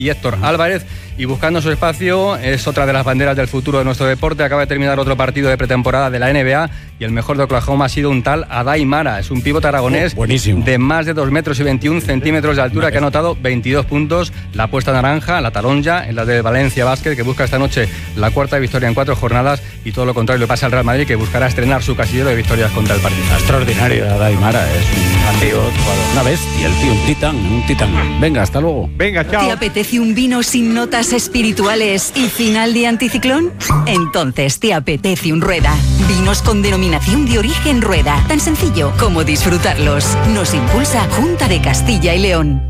y Héctor Álvarez, y buscando su espacio es otra de las banderas del futuro de nuestro deporte. Acaba de terminar otro partido de pretemporada de la NBA y el mejor de Oklahoma ha sido un tal Adai Mara. Es un pívot aragonés de más de 2 metros y 21 centímetros de altura que ha anotado 22 puntos. La apuesta naranja, la taronja, en la de Valencia Basket, que busca esta noche la cuarta victoria en 4 jornadas, y todo lo contrario le pasa al Real Madrid, que buscará estrenar su casillero de victorias contra el Partizan. Extraordinario, Adai Mara, es un gran pívot, una bestia, el tío, un titán. Venga, hasta luego. Venga, chao. ¿Te apetece un vino sin notas espirituales y final de anticiclón? Entonces te apetece un Rueda. Vinos con denominación de origen Rueda. Tan sencillo como disfrutarlos. Nos impulsa Junta de Castilla y León.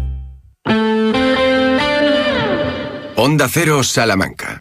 Onda Cero Salamanca.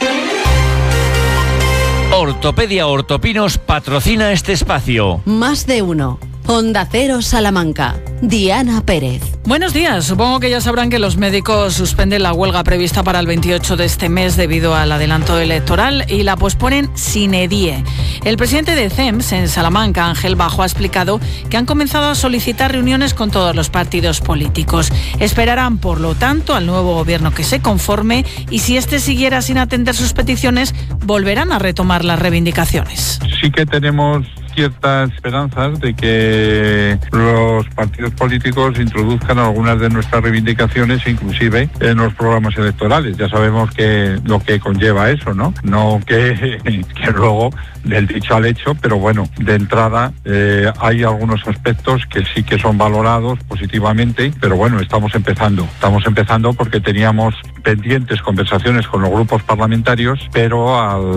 Ortopedia Ortopinos patrocina este espacio. Más de uno. Onda Cero Salamanca. Diana Pérez. Buenos días. Supongo que ya sabrán que los médicos suspenden la huelga prevista para el 28 de este mes debido al adelanto electoral y la posponen sine die. El presidente de CEMS en Salamanca, Ángel Bajo, ha explicado que han comenzado a solicitar reuniones con todos los partidos políticos. Esperarán, por lo tanto, al nuevo gobierno que se conforme y si este siguiera sin atender sus peticiones, volverán a retomar las reivindicaciones. Sí que tenemos ciertas esperanzas de que los partidos políticos introduzcan algunas de nuestras reivindicaciones, inclusive en los programas electorales. Ya sabemos que lo que conlleva eso, ¿no? No que luego del dicho al hecho, pero bueno, de entrada hay algunos aspectos que sí que son valorados positivamente, pero bueno, estamos empezando porque teníamos pendientes conversaciones con los grupos parlamentarios, pero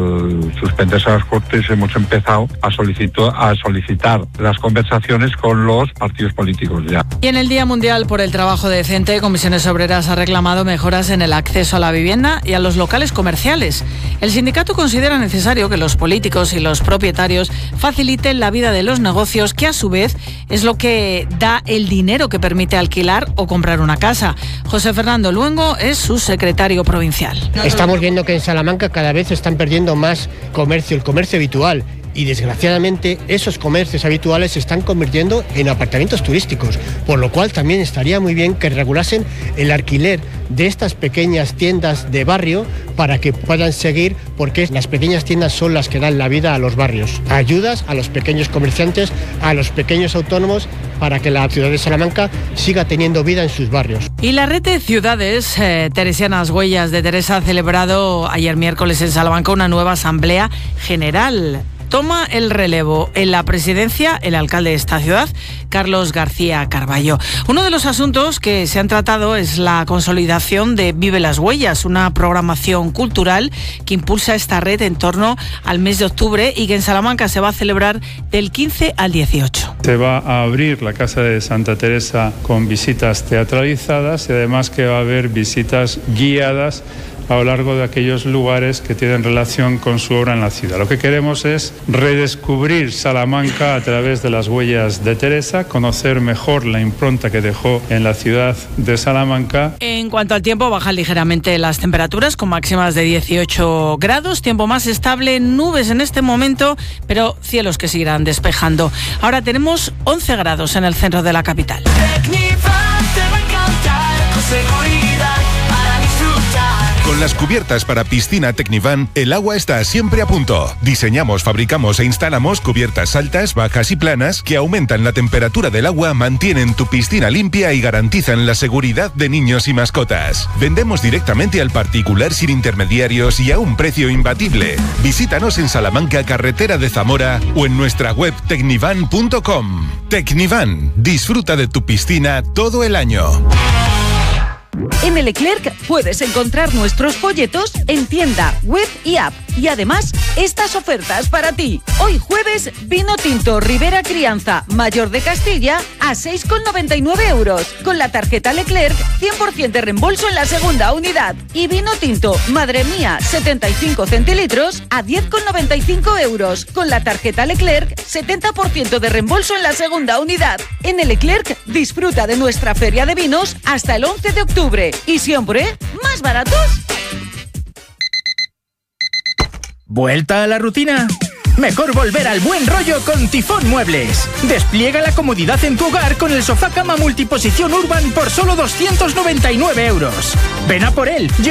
al suspenderse las Cortes hemos empezado a solicitar las conversaciones con los partidos políticos ya. Y en el Día Mundial por el Trabajo Decente, Comisiones Obreras ha reclamado mejoras en el acceso a la vivienda y a los locales comerciales. El sindicato considera necesario que los políticos y los propietarios faciliten la vida de los negocios, que a su vez es lo que da el dinero que permite alquilar o comprar una casa. José Fernando Luengo es su secretario provincial. Estamos viendo que en Salamanca cada vez están perdiendo más comercio, el comercio habitual. Y desgraciadamente esos comercios habituales se están convirtiendo en apartamentos turísticos, por lo cual también estaría muy bien que regulasen el alquiler de estas pequeñas tiendas de barrio para que puedan seguir, porque las pequeñas tiendas son las que dan la vida a los barrios. Ayudas a los pequeños comerciantes, a los pequeños autónomos, para que la ciudad de Salamanca siga teniendo vida en sus barrios. Y la red de ciudades teresianas Huellas de Teresa ha celebrado ayer miércoles en Salamanca una nueva asamblea general. Toma el relevo en la presidencia el alcalde de esta ciudad, Carlos García Carballo. Uno de los asuntos que se han tratado es la consolidación de Vive las Huellas, una programación cultural que impulsa esta red en torno al mes de octubre y que en Salamanca se va a celebrar del 15 al 18. Se va a abrir la Casa de Santa Teresa con visitas teatralizadas y además que va a haber visitas guiadas a lo largo de aquellos lugares que tienen relación con su obra en la ciudad. Lo que queremos es redescubrir Salamanca a través de las huellas de Teresa, conocer mejor la impronta que dejó en la ciudad de Salamanca. En cuanto al tiempo, bajan ligeramente las temperaturas con máximas de 18 grados, tiempo más estable, nubes en este momento, pero cielos que seguirán despejando. Ahora tenemos 11 grados en el centro de la capital. Con las cubiertas para piscina Tecnivan, el agua está siempre a punto. Diseñamos, fabricamos e instalamos cubiertas altas, bajas y planas que aumentan la temperatura del agua, mantienen tu piscina limpia y garantizan la seguridad de niños y mascotas. Vendemos directamente al particular sin intermediarios y a un precio imbatible. Visítanos en Salamanca, carretera de Zamora, o en nuestra web tecnivan.com. Tecnivan, disfruta de tu piscina todo el año. En el Leclerc puedes encontrar nuestros folletos en tienda, web y app. Y además, estas ofertas para ti. Hoy jueves, vino tinto Ribera Crianza Mayor de Castilla a 6,99 euros. Con la tarjeta Leclerc, 100% de reembolso en la segunda unidad. Y vino tinto Madre Mía 75 centilitros a 10,95 euros. Con la tarjeta Leclerc, 70% de reembolso en la segunda unidad. En el Leclerc, disfruta de nuestra feria de vinos hasta el 11 de octubre. Y siempre, más baratos. ¿Vuelta a la rutina? Mejor volver al buen rollo con Tifón Muebles. Despliega la comodidad en tu hogar con el sofá cama multiposición Urban por solo 299 euros. Ven a por él.